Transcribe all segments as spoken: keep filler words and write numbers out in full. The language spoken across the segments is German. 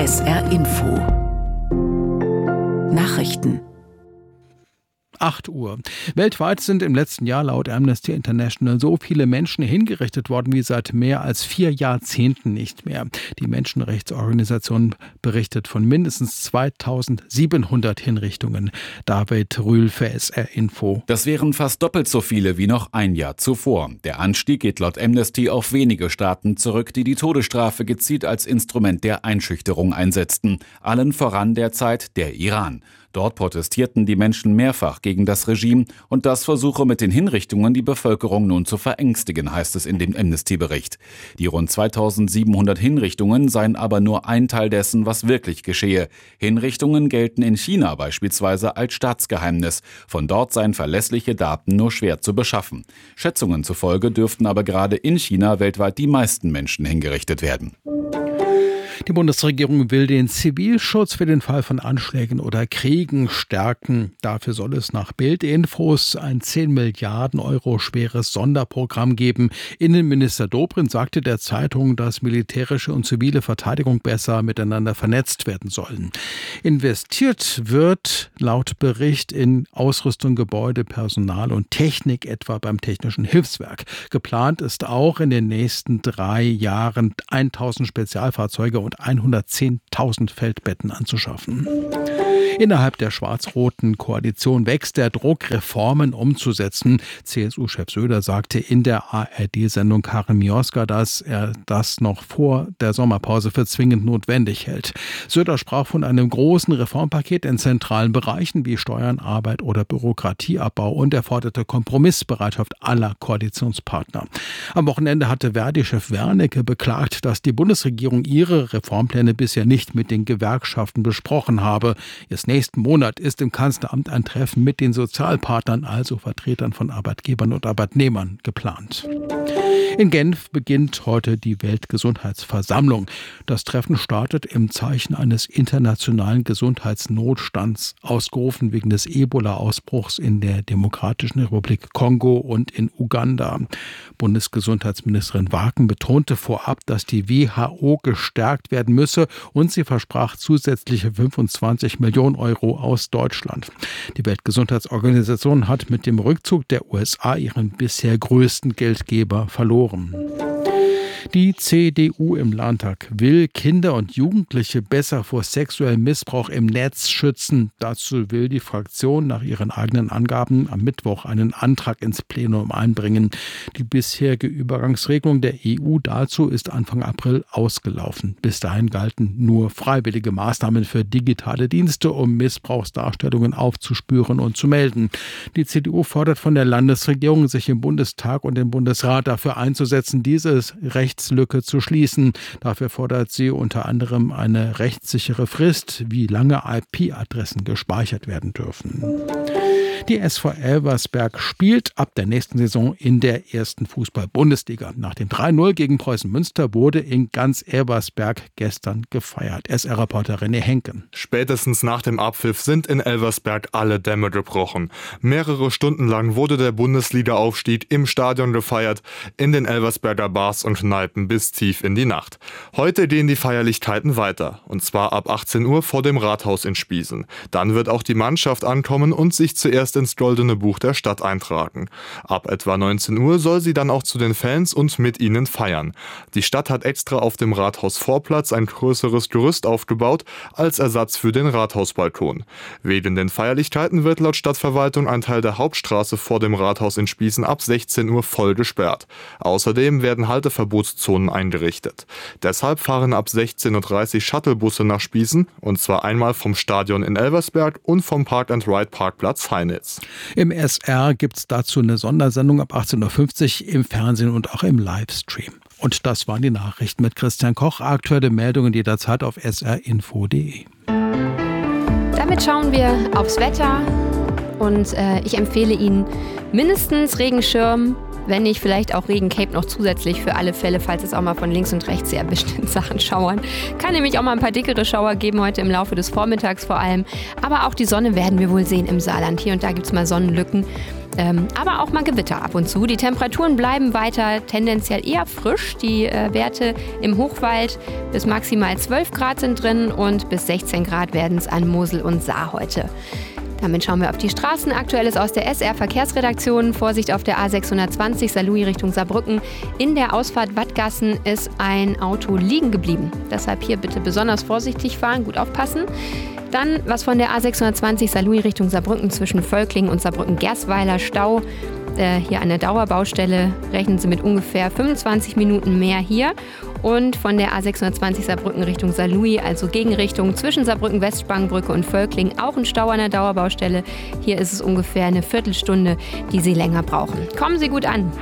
S R Info Nachrichten. acht Uhr. Weltweit sind im letzten Jahr laut Amnesty International so viele Menschen hingerichtet worden wie seit mehr als vier Jahrzehnten nicht mehr. Die Menschenrechtsorganisation berichtet von mindestens zweitausendsiebenhundert Hinrichtungen. David Rühl für S R Info. Das wären fast doppelt so viele wie noch ein Jahr zuvor. Der Anstieg geht laut Amnesty auf wenige Staaten zurück, die die Todesstrafe gezielt als Instrument der Einschüchterung einsetzten. Allen voran derzeit der Iran. Dort protestierten die Menschen mehrfach gegen das Regime und das versuche mit den Hinrichtungen die Bevölkerung nun zu verängstigen, heißt es in dem Amnesty-Bericht. Die rund zweitausendsiebenhundert Hinrichtungen seien aber nur ein Teil dessen, was wirklich geschehe. Hinrichtungen gelten in China beispielsweise als Staatsgeheimnis. Von dort seien verlässliche Daten nur schwer zu beschaffen. Schätzungen zufolge dürften aber gerade in China weltweit die meisten Menschen hingerichtet werden. Die Bundesregierung will den Zivilschutz für den Fall von Anschlägen oder Kriegen stärken. Dafür soll es nach Bild-Infos ein zehn Milliarden Euro schweres Sonderprogramm geben. Innenminister Dobrindt sagte der Zeitung, dass militärische und zivile Verteidigung besser miteinander vernetzt werden sollen. Investiert wird laut Bericht in Ausrüstung, Gebäude, Personal und Technik, etwa beim Technischen Hilfswerk. Geplant ist auch in den nächsten drei Jahren tausend Spezialfahrzeuge und hundertzehntausend Feldbetten anzuschaffen. Innerhalb der schwarz-roten Koalition wächst der Druck, Reformen umzusetzen. C S U-Chef Söder sagte in der A R D-Sendung Karin Mioska, dass er das noch vor der Sommerpause für zwingend notwendig hält. Söder sprach von einem großen Reformpaket in zentralen Bereichen wie Steuern, Arbeit oder Bürokratieabbau und er forderte Kompromissbereitschaft aller Koalitionspartner. Am Wochenende hatte Verdi-Chef Wernicke beklagt, dass die Bundesregierung ihre Reformpläne bisher nicht mit den Gewerkschaften besprochen habe. Erst nächsten Monat ist im Kanzleramt ein Treffen mit den Sozialpartnern, also Vertretern von Arbeitgebern und Arbeitnehmern, geplant. In Genf beginnt heute die Weltgesundheitsversammlung. Das Treffen startet im Zeichen eines internationalen Gesundheitsnotstands, ausgerufen wegen des Ebola-Ausbruchs in der Demokratischen Republik Kongo und in Uganda. Bundesgesundheitsministerin Waken betonte vorab, dass die W H O gestärkt werden müsse und sie versprach zusätzliche fünfundzwanzig Millionen Euro aus Deutschland. Die Weltgesundheitsorganisation hat mit dem Rückzug der U S A ihren bisher größten Geldgeber verloren. Die C D U im Landtag will Kinder und Jugendliche besser vor sexuellem Missbrauch im Netz schützen. Dazu will die Fraktion nach ihren eigenen Angaben am Mittwoch einen Antrag ins Plenum einbringen. Die bisherige Übergangsregelung der E U dazu ist Anfang April ausgelaufen. Bis dahin galten nur freiwillige Maßnahmen für digitale Dienste, um Missbrauchsdarstellungen aufzuspüren und zu melden. Die C D U fordert von der Landesregierung, sich im Bundestag und im Bundesrat dafür einzusetzen, dieses Recht Rechtslücke zu schließen. Dafür fordert sie unter anderem eine rechtssichere Frist, wie lange I P-Adressen gespeichert werden dürfen. Die S V Elversberg spielt ab der nächsten Saison in der ersten Fußball-Bundesliga. Nach dem drei null gegen Preußen Münster wurde in ganz Elversberg gestern gefeiert. S R-Reporter René Henken. Spätestens nach dem Abpfiff sind in Elversberg alle Dämme gebrochen. Mehrere Stunden lang wurde der Bundesliga-Aufstieg im Stadion gefeiert, in den Elversberger Bars und Kneipen bis tief in die Nacht. Heute gehen die Feierlichkeiten weiter, und zwar ab achtzehn Uhr vor dem Rathaus in Spiesen. Dann wird auch die Mannschaft ankommen und sich zuerst ins Goldene Buch der Stadt eintragen. Ab etwa neunzehn Uhr soll sie dann auch zu den Fans und mit ihnen feiern. Die Stadt hat extra auf dem Rathausvorplatz ein größeres Gerüst aufgebaut als Ersatz für den Rathausbalkon. Wegen den Feierlichkeiten wird laut Stadtverwaltung ein Teil der Hauptstraße vor dem Rathaus in Spiesen ab sechzehn Uhr voll gesperrt. Außerdem werden Halteverbotszonen eingerichtet. Deshalb fahren ab sechzehn Uhr dreißig Shuttlebusse nach Spiesen, und zwar einmal vom Stadion in Elversberg und vom Park-and-Ride-Parkplatz Heinitz. Im S R gibt es dazu eine Sondersendung ab achtzehn Uhr fünfzig im Fernsehen und auch im Livestream. Und das waren die Nachrichten mit Christian Koch. Aktuelle Meldungen jederzeit auf s r info punkt d e. Damit schauen wir aufs Wetter und äh, ich empfehle Ihnen mindestens Regenschirm, wenn nicht vielleicht auch Regencape noch zusätzlich für alle Fälle, falls es auch mal von links und rechts sehr erwischt in Sachen Schauern. Kann nämlich auch mal ein paar dickere Schauer geben, heute im Laufe des Vormittags vor allem. Aber auch die Sonne werden wir wohl sehen im Saarland. Hier und da gibt es mal Sonnenlücken. ähm, aber auch mal Gewitter ab und zu. Die Temperaturen bleiben weiter tendenziell eher frisch. Die äh, Werte im Hochwald bis maximal zwölf Grad sind drin und bis sechzehn Grad werden es an Mosel und Saar heute. Damit schauen wir auf die Straßen. Aktuelles aus der S R-Verkehrsredaktion. Vorsicht auf der A sechshundertzwanzig Saarlouis Richtung Saarbrücken. In der Ausfahrt Wattgassen ist ein Auto liegen geblieben. Deshalb hier bitte besonders vorsichtig fahren, gut aufpassen. Dann was von der A sechshundertzwanzig Saarlouis Richtung Saarbrücken zwischen Völklingen und Saarbrücken-Gersweiler Stau. Äh, hier eine Dauerbaustelle. Rechnen Sie mit ungefähr fünfundzwanzig Minuten mehr hier. Und von der A sechshundertzwanzig Saarbrücken Richtung Saarlouis, also Gegenrichtung zwischen Saarbrücken-Westspangenbrücke und Völklingen, auch ein Stau an der Dauerbaustelle. Hier ist es ungefähr eine Viertelstunde, die Sie länger brauchen. Kommen Sie gut an.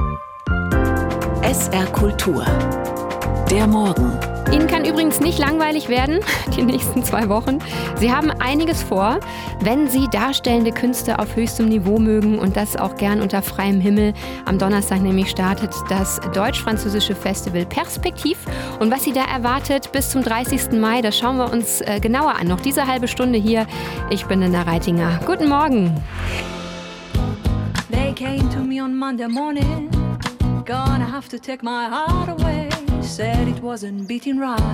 S R Kultur. Der Morgen. Ihnen kann übrigens nicht langweilig werden, die nächsten zwei Wochen. Sie haben einiges vor, wenn Sie darstellende Künste auf höchstem Niveau mögen und das auch gern unter freiem Himmel. Am Donnerstag nämlich startet das deutsch-französische Festival Perspektiv. Und was Sie da erwartet bis zum dreißigsten Mai, das schauen wir uns äh, genauer an. Noch diese halbe Stunde hier. Ich bin Linda Reitinger. Guten Morgen. They came to me on Monday morning. Gonna have to take my heart away. Said it wasn't beating right.